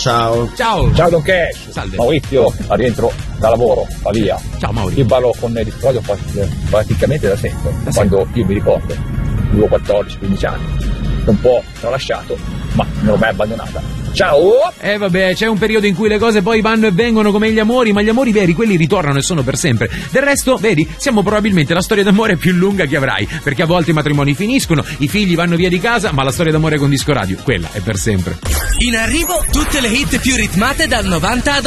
ciao. Ciao Don Cash. Salve. Maurizio, a rientro da lavoro, va via. Ciao Maurizio. Io parlo con Vittorio praticamente da sempre, quando io mi ricordo, avevo 14-15 anni, un po' tralasciato, ma non l'ho mai abbandonata. Ciao! Vabbè, c'è un periodo in cui le cose poi vanno e vengono come gli amori, ma gli amori veri, quelli ritornano e sono per sempre. Del resto, vedi, siamo probabilmente la storia d'amore più lunga che avrai, perché a volte i matrimoni finiscono, i figli vanno via di casa, ma la storia d'amore con Disco Radio, quella è per sempre. In arrivo tutte le hit più ritmate dal 90 ad